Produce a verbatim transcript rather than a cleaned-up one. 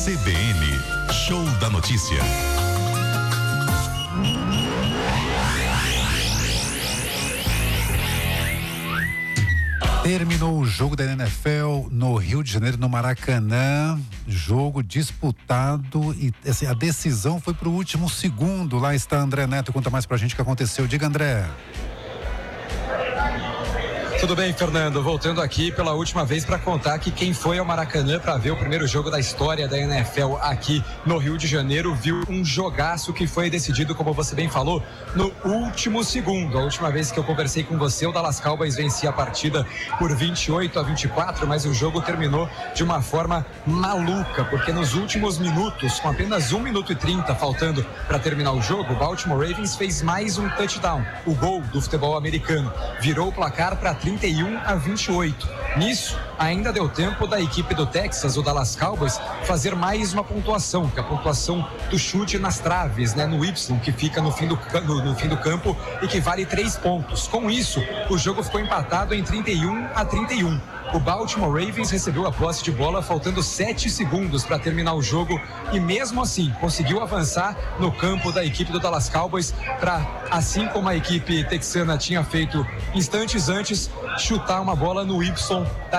C B N, Show da Notícia. Terminou o jogo da N F L no Rio de Janeiro, no Maracanã, jogo disputado e assim, a decisão foi pro último segundo. Lá está André Neto, conta mais pra gente o que aconteceu. Diga, André. Tudo bem, Fernando? Voltando aqui pela última vez para contar que quem foi ao Maracanã para ver o primeiro jogo da história da N F L aqui no Rio de Janeiro viu um jogaço que foi decidido, como você bem falou, no último segundo. A última vez que eu conversei com você, o Dallas Cowboys vencia a partida por vinte e oito a vinte e quatro, mas o jogo terminou de uma forma maluca, porque nos últimos minutos, com apenas um minuto e trinta faltando para terminar o jogo, o Baltimore Ravens fez mais um touchdown, o gol do futebol americano. Virou o placar para trinta e um a vinte e oito. Nisso, ainda deu tempo da equipe do Texas, o Dallas Cowboys, fazer mais uma pontuação, que é a pontuação do chute nas traves, né, no Y, que fica no fim do, no, no fim do campo e que vale três pontos. Com isso, o jogo ficou empatado em trinta e um a trinta e um. O Baltimore Ravens recebeu a posse de bola faltando sete segundos para terminar o jogo e mesmo assim conseguiu avançar no campo da equipe do Dallas Cowboys para, assim como a equipe texana tinha feito instantes antes, chutar uma bola no Y da